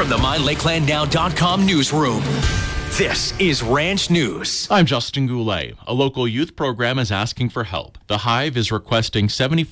from the MyLakelandNow.com newsroom, this is Ranch News. I'm Justin Goulet. A local youth program is asking for help. The Hive is requesting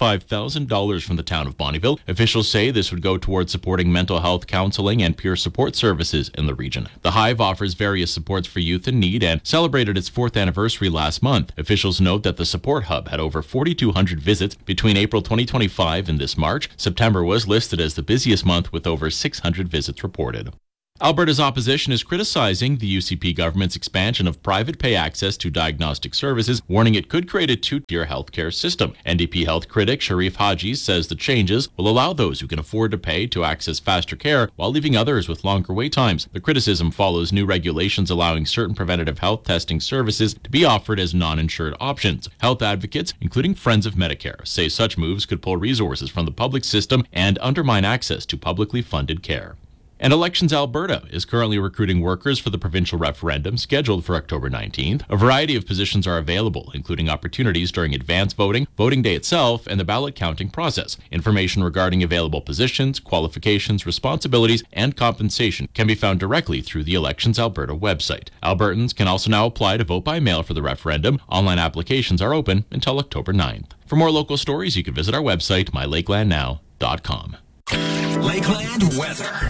$75,000 from the town of Bonnyville. Officials say this would go towards supporting mental health counseling and peer support services in the region. The Hive offers various supports for youth in need and celebrated its 4th anniversary last month. Officials note that the support hub had over 4,200 visits between April 2025 and this March. September was listed as the busiest month with over 600 visits reported. Alberta's opposition is criticizing the UCP government's expansion of private pay access to diagnostic services, warning it could create a two-tier healthcare system. NDP health critic Sharif Haji says the changes will allow those who can afford to pay to access faster care while leaving others with longer wait times. The criticism follows new regulations allowing certain preventative health testing services to be offered as non-insured options. Health advocates, including Friends of Medicare, say such moves could pull resources from the public system and undermine access to publicly funded care. And Elections Alberta is currently recruiting workers for the provincial referendum scheduled for October 19th. A variety of positions are available, including opportunities during advance voting, voting day itself, and the ballot counting process. Information regarding available positions, qualifications, responsibilities, and compensation can be found directly through the Elections Alberta website. Albertans can also now apply to vote by mail for the referendum. Online applications are open until October 9th. For more local stories, you can visit our website, mylakelandnow.com. Lakeland weather.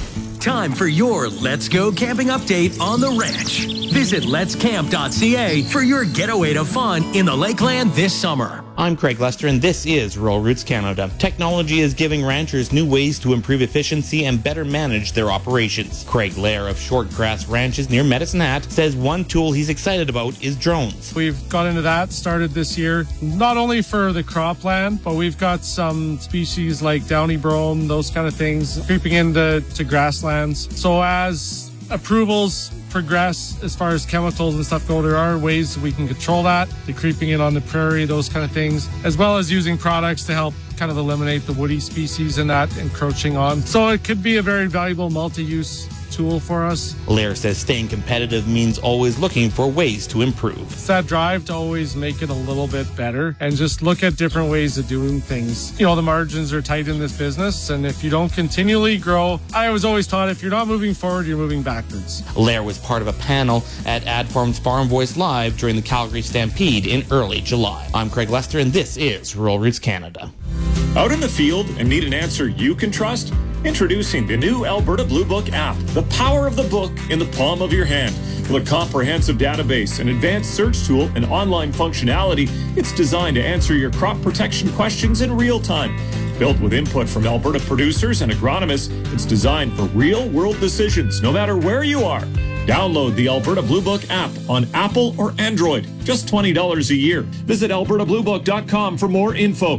Time for your Let's Go Camping update on the ranch. Visit letscamp.ca for your getaway to fun in the Lakeland this summer. I'm Craig Lester, and this is Rural Roots Canada. Technology is giving ranchers new ways to improve efficiency and better manage their operations. Craig Lair of Shortgrass Ranches near Medicine Hat says one tool he's excited about is drones. We've got into that, started this year, not only for the cropland, but we've got some species like downy brome, those kind of things, creeping into grasslands. So as approvals progress as far as chemicals and stuff go, there are ways we can control that, the creeping in on the prairie, those kind of things, as well as using products to help kind of eliminate the woody species and that encroaching on. So it could be a very valuable multi-use tool for us. Lair says staying competitive means always looking for ways to improve. It's that drive to always make it a little bit better and just look at different ways of doing things. You know, the margins are tight in this business, and if you don't continually grow, I was always taught if you're not moving forward, you're moving backwards. Lair was part of a panel at AdFarm's Farm Voice Live during the Calgary Stampede in early July. I'm Craig Lester, and this is Rural Roots Canada. Out in the field and need an answer you can trust? Introducing the new Alberta Blue Book app, the power of the book in the palm of your hand. With a comprehensive database, an advanced search tool, and online functionality, it's designed to answer your crop protection questions in real time. Built with input from Alberta producers and agronomists, it's designed for real-world decisions, no matter where you are. Download the Alberta Blue Book app on Apple or Android. Just $20 a year. Visit albertabluebook.com for more info.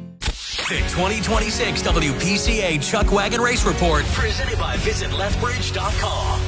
The 2026 WPCA Chuck Wagon Race Report, presented by VisitLethbridge.com.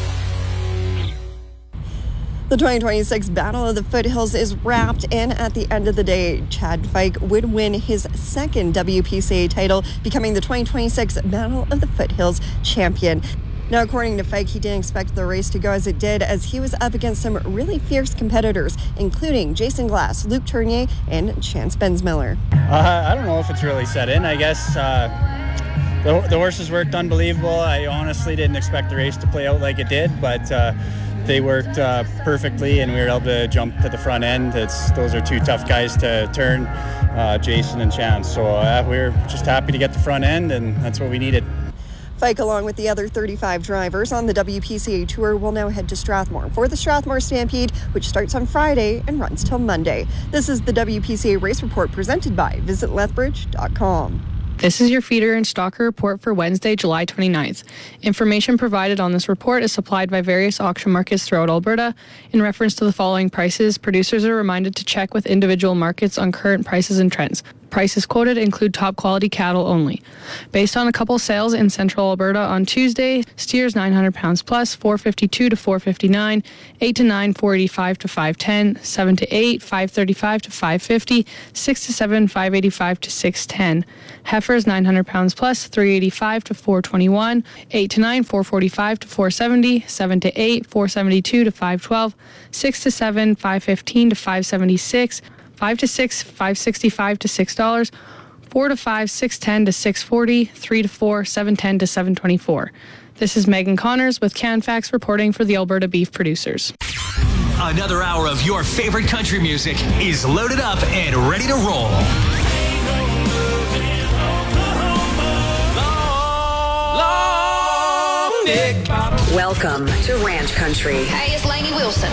The 2026 Battle of the Foothills is wrapped, and at the end of the day, Chad Fike would win his second WPCA title, becoming the 2026 Battle of the Foothills champion. Now, according to Fike, he didn't expect the race to go as it did, as he was up against some really fierce competitors, including Jason Glass, Luke Tournier, and Chance Bensmiller. I don't know if it's really set in. I guess the horses worked unbelievable. I honestly didn't expect the race to play out like it did, but they worked perfectly, and we were able to jump to the front end. Those are two tough guys to turn, Jason and Chance. So we're just happy to get the front end, and that's what we needed. Fike, along with the other 35 drivers on the WPCA Tour, will now head to Strathmore for the Strathmore Stampede, which starts on Friday and runs till Monday. This is the WPCA Race Report presented by VisitLethbridge.com. This is your feeder and stalker report for Wednesday, July 29th. Information provided on this report is supplied by various auction markets throughout Alberta. In reference to the following prices, producers are reminded to check with individual markets on current prices and trends. Prices quoted include top quality cattle only. Based on a couple sales in central Alberta on Tuesday, steers 900 pounds plus, 452 to 459, 8 to 9, 485 to 510, 7 to 8, 535 to 550, 6 to 7, 585 to 610. Heifers 900 pounds plus, 385 to 421, 8 to 9, 445 to 470, 7 to 8, 472 to 512, 6 to 7, 515 to 576, 5 to 6, 565 to $6. 4 to 5, 610 to 640, 3 to 4, 710 to 724. This is Megan Connors with CanFax reporting for the Alberta beef producers. Another hour of your favorite country music is loaded up and ready to roll. Welcome to Ranch Country. Hey, it's Lainey Wilson.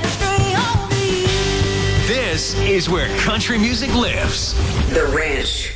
This is where country music lives. The Ranch.